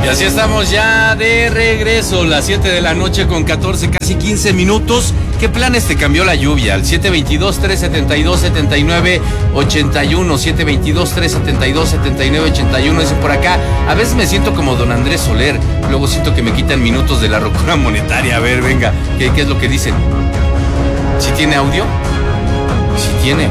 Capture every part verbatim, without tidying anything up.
Y así estamos ya de regreso, las siete de la noche con catorce, casi quince minutos. ¿Qué planes te cambió la lluvia? Al siete veintidós, trescientos setenta y dos, setenta y nueve ochenta y uno, siete veintidós, trescientos setenta y dos, setenta y nueve ochenta y uno. Dice por acá, a veces me siento como don Andrés Soler, luego siento que me quitan minutos de la locura monetaria. A ver, venga, ¿qué, qué es lo que dicen? ¿Sí tiene audio? Sí tiene.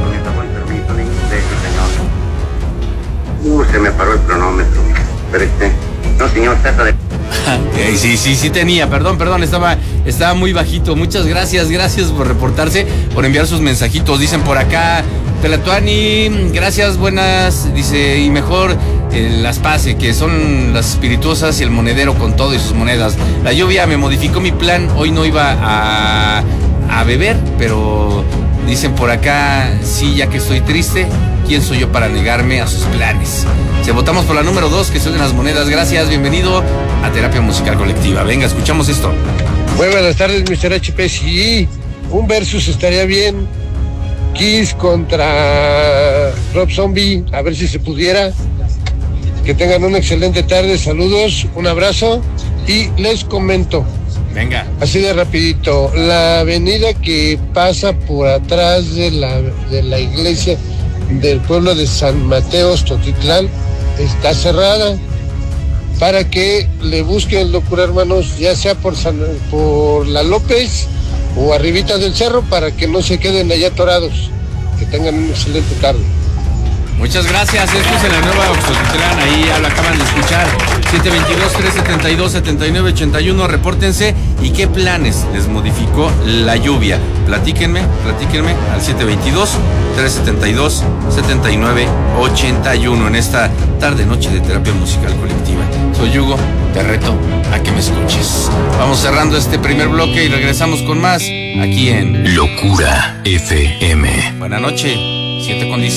Uh, se me paró el cronómetro. Pero este... No, señor, trata de... Sí, sí, sí tenía, perdón, perdón, estaba, estaba muy bajito. Muchas gracias, gracias por reportarse, por enviar sus mensajitos. Dicen por acá, Pelatuani, gracias, buenas, dice, y mejor eh, las pase, que son las espirituosas y el monedero con todo y sus monedas. La lluvia me modificó mi plan, hoy no iba a, a beber, pero dicen por acá, sí, ya que estoy triste, ¿quién soy yo para negarme a sus planes? Se votamos por la número dos, que son las monedas. Gracias, bienvenido a Terapia Musical Colectiva. Venga, escuchamos esto. Muy buenas tardes, mister H P. Sí, un versus estaría bien. Kiss contra Rob Zombie, a ver si se pudiera. Que tengan una excelente tarde, saludos, un abrazo y les comento. Venga. Así de rapidito, la avenida que pasa por atrás de la, de la iglesia del pueblo de San Mateo, Totitlán, está cerrada para que le busquen locura, hermanos, ya sea por San, por la López o arribita del cerro, para que no se queden allá atorados. Que tengan una excelente tarde. Muchas gracias, esto es en la nueva Oxotitlán, ahí lo acaban de escuchar. siete veintidós, trescientos setenta y dos, setenta y nueve ochenta y uno, repórtense. ¿Y qué planes les modificó la lluvia? Platíquenme, platíquenme al siete veintidós, trescientos setenta y dos, setenta y nueve ochenta y uno en esta tarde noche de Terapia Musical Colectiva. Soy Hugo, te reto a que me escuches. Vamos cerrando este primer bloque y regresamos con más aquí en Locura F M. Buenas noches, siete con diez.